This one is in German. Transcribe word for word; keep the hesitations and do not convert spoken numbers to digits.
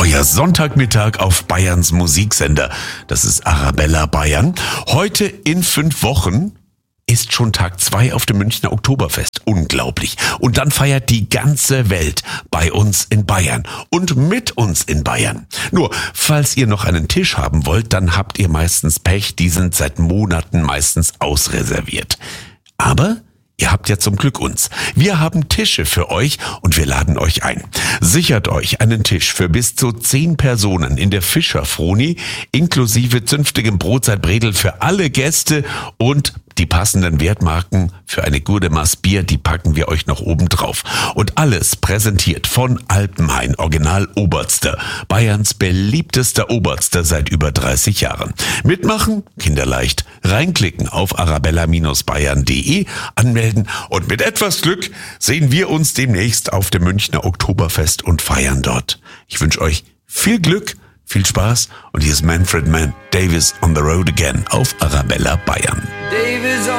ja, Sonntagmittag auf Bayerns Musiksender. Das ist Arabella Bayern. Heute in fünf Wochen ist schon Tag zwei auf dem Münchner Oktoberfest. Unglaublich. Und dann feiert die ganze Welt bei uns in Bayern und mit uns in Bayern. Nur, falls ihr noch einen Tisch haben wollt, dann habt ihr meistens Pech. Die sind seit Monaten meistens ausreserviert. Aber ihr habt ja zum Glück uns. Wir haben Tische für euch und wir laden euch ein. Sichert euch einen Tisch für bis zu zehn Personen in der Fischer-Froni, inklusive zünftigem Brotzeitbredel für alle Gäste und die passenden Wertmarken für eine gute Maß Bier, die packen wir euch noch oben drauf. Und alles präsentiert von Alpenhain, Original Oberster, Bayerns beliebtester Oberster seit über dreißig Jahren. Mitmachen? Kinderleicht. Reinklicken auf arabella Bindestrich bayern punkt de, anmelden und mit etwas Glück sehen wir uns demnächst auf dem Münchner Oktoberfest und feiern dort. Ich wünsche euch viel Glück, viel Spaß und hier ist Manfred Mann Davis on the road again auf Arabella Bayern. Davis